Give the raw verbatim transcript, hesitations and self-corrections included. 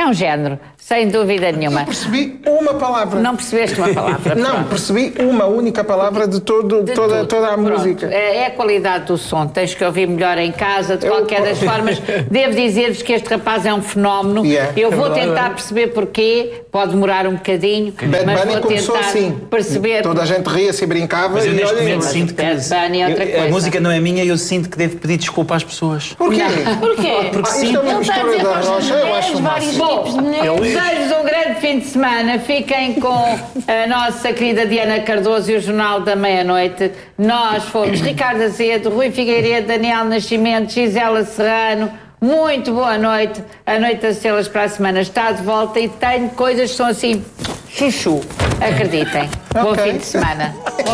É um género, sem dúvida nenhuma. Não percebi uma palavra. Não percebeste uma palavra? Não, percebi uma única palavra de, todo, de toda, toda a Pronto. música. É, é a qualidade do som. Tens que ouvir melhor em casa, de Eu- qualquer das formas. Devo dizer-vos que este rapaz é um fenómeno. Yeah, Eu é vou verdade. tentar perceber porquê. Pode demorar um bocadinho, Bad mas Bunny vou começou tentar assim. perceber. Toda a gente ria-se e brincava. Mas eu e neste olha, momento mas sinto que Bad Bunny é outra eu- coisa. a música não é minha e eu sinto que devo pedir desculpa às pessoas. Porquê? Porquê? Porque Ah, sim. isto é uma Ele está a mistura dizer da para os rocha, eu mulheres, acho o vários máximo. tipos de mulheres. Desejo-vos um grande fim de semana. Fiquem com a nossa querida Diana Cardoso e o Jornal da Meia-Noite. Nós fomos Ricardo Azevedo, Rui Figueiredo, Daniel Nascimento, Gisela Serrano. Muito boa noite. A Noite das Estrelas para a semana está de volta e tenho coisas que são assim, chuchu. Acreditem. Bom Ok. fim de semana.